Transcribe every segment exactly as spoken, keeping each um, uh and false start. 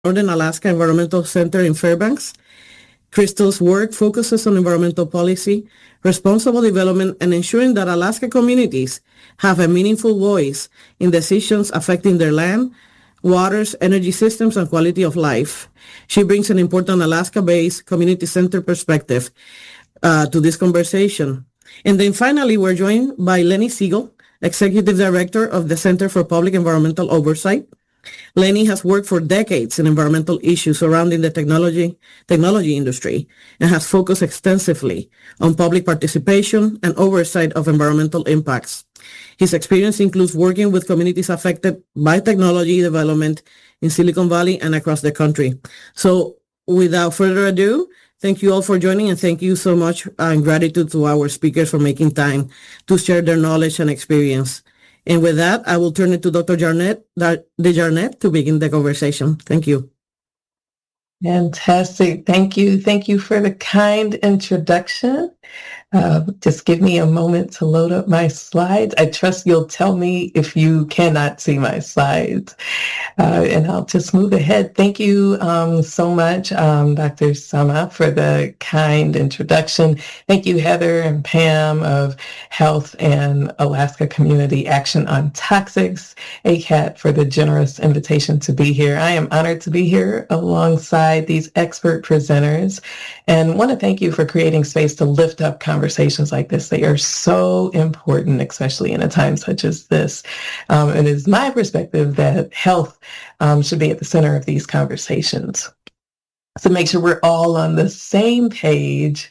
Northern Alaska Environmental Center in Fairbanks. Crystal's work focuses on environmental policy, responsible development, and ensuring that Alaska communities have a meaningful voice in decisions affecting their land, waters, energy systems, and quality of life. She brings an important Alaska-based community-centered perspective uh, to this conversation. And then finally, we're joined by Lenny Siegel, Executive Director of the Center for Public Environmental Oversight. Lenny has worked for decades in environmental issues surrounding the technology technology industry and has focused extensively on public participation and oversight of environmental impacts. His experience includes working with communities affected by technology development in Silicon Valley and across the country. So without further ado, thank you all for joining, and thank you so much uh, and gratitude to our speakers for making time to share their knowledge and experience. And with that, I will turn it to Doctor Jarnett, DeJarnett to begin the conversation. Thank you. Fantastic. Thank you. Thank you for the kind introduction. Uh, just give me a moment to load up my slides. I trust you'll tell me if you cannot see my slides, uh, and I'll just move ahead. Thank you um, so much, um, Doctor Sama, for the kind introduction. Thank you, Heather and Pam of Health and Alaska Community Action on Toxics, A C A T, for the generous invitation to be here. I am honored to be here alongside these expert presenters, and want to thank you for creating space to lift up conversations like this. They are so important, especially in a time such as this. Um, and it is my perspective that health um, should be at the center of these conversations. So make sure we're all on the same page.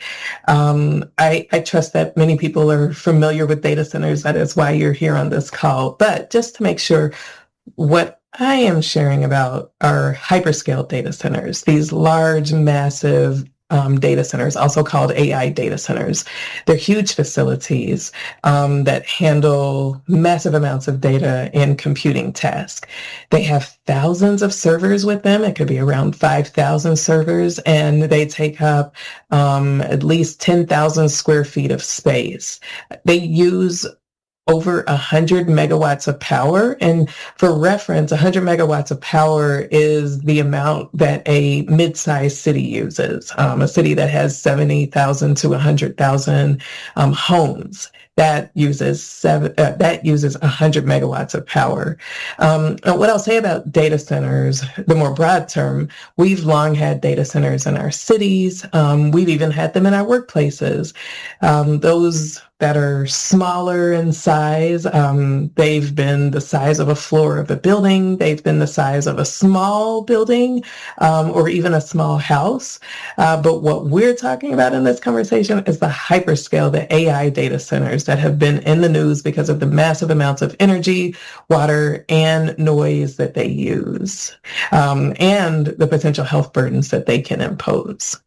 Um, I, I trust that many people are familiar with data centers. That is why you're here on this call. But just to make sure, what I am sharing about are hyperscale data centers, these large, massive Um, data centers, also called A I data centers. They're huge facilities um, that handle massive amounts of data in computing tasks. They have thousands of servers with them. It could be around five thousand servers, and they take up um, at least ten thousand square feet of space. They use over one hundred megawatts of power. And for reference, one hundred megawatts of power is the amount that a mid-sized city uses, um, a city that has seventy thousand to one hundred thousand um, homes. That uses seven. Uh, that uses one hundred megawatts of power. Um, and what I'll say about data centers, the more broad term, we've long had data centers in our cities. Um, we've even had them in our workplaces. Um, those that are smaller in size, um, they've been the size of a floor of a building. They've been the size of a small building, um, or even a small house. Uh, but what we're talking about in this conversation is the hyperscale, the A I data centers that have been in the news because of the massive amounts of energy, water, and noise that they use, um, and the potential health burdens that they can impose.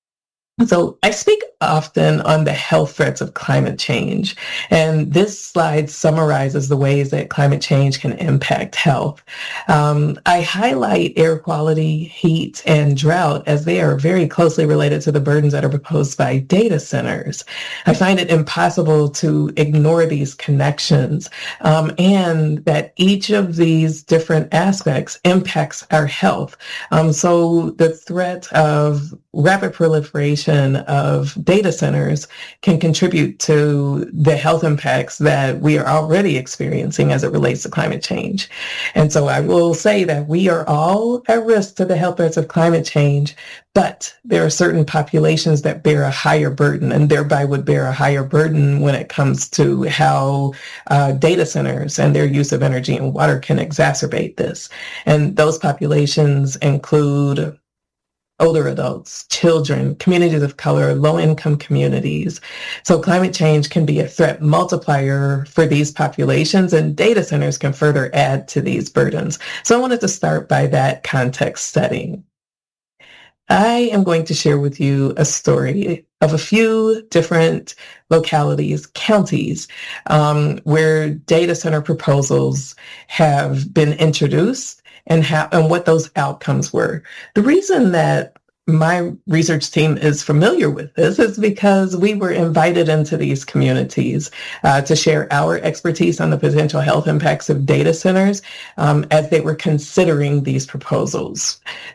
So I speak often on the health threats of climate change, and this slide summarizes the ways that climate change can impact health. Um, I highlight air quality, heat, and drought as they are very closely related to the burdens that are proposed by data centers. I find it impossible to ignore these connections, um, and that each of these different aspects impacts our health. Um, so the threat of rapid proliferation of data centers can contribute to the health impacts that we are already experiencing as it relates to climate change. And so I will say that we are all at risk to the health threats of climate change, but there are certain populations that bear a higher burden, and thereby would bear a higher burden when it comes to how uh, data centers and their use of energy and water can exacerbate this. And those populations include older adults, children, communities of color, low-income communities. So climate change can be a threat multiplier for these populations, and data centers can further add to these burdens. So I wanted to start by that context setting. I am going to share with you a story of a few different localities, counties, um, where data center proposals have been introduced, and how and what those outcomes were. The reason that my research team is familiar with this is because we were invited into these communities uh, to share our expertise on the potential health impacts of data centers um, as they were considering these proposals.